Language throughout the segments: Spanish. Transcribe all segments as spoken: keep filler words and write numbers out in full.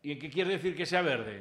¿Y en qué quiere decir que sea verde?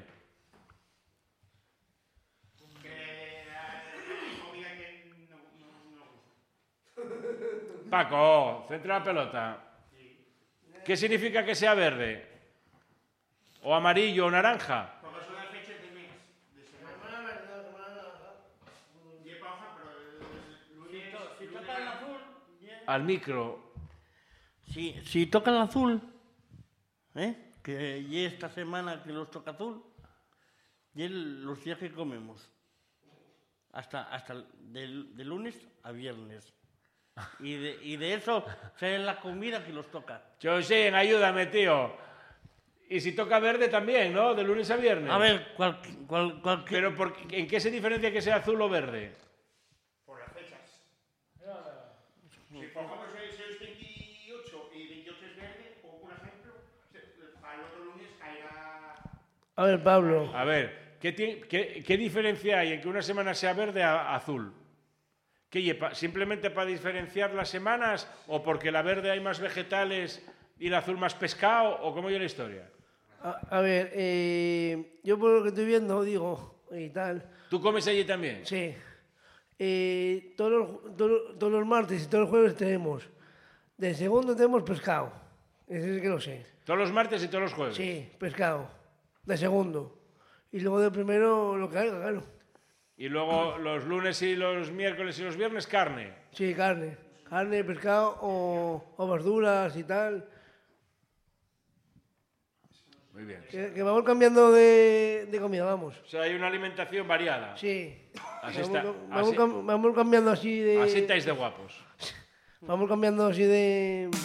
Paco, centra la pelota. ¿Qué significa que sea verde? ¿O amarillo o naranja? Porque son las fechas del mes. De semana. Lleva hoja, pero el lunes... Si toca el azul... Al micro. Si, si toca el azul, ¿eh? Que y esta semana que los toca azul, y el, los días que comemos. Hasta, hasta de, de lunes a viernes. Y de, y de eso sale la comida que los toca. José, ayúdame, tío. Y si toca verde también, ¿no? De lunes a viernes. A ver, cual, cual, cual, Pero por, ¿en qué se diferencia que sea azul o verde? Por las fechas. Si por ejemplo sois veintiocho y veintiocho es verde, o un ejemplo, al otro lunes caerá... A ver, Pablo. A ver, ¿qué, tiene- qué, qué diferencia hay en que una semana sea verde a azul? ¿Qué lleva? ¿Simplemente para diferenciar las semanas o porque la verde hay más vegetales y la azul más pescado? ¿O cómo es la historia? A, a ver, eh, yo por lo que estoy viendo, digo, y tal, ¿Tú comes allí también? sí. Eh, todos, los, todos, todos los martes y todos los jueves tenemos. De segundo tenemos pescado. Ese es que lo sé. ¿Todos los martes y todos los jueves? Sí, pescado. De segundo. Y luego de primero lo que haga, claro. Y luego los lunes y los miércoles y los viernes carne. Sí, carne. Carne, pescado o, o verduras y tal. Muy bien. Que, que vamos cambiando de, de comida, vamos. O sea, hay una alimentación variada. Sí. Así vamos, está. vamos, Así, cam- vamos cambiando así de... así estáis de guapos. Vamos cambiando así de...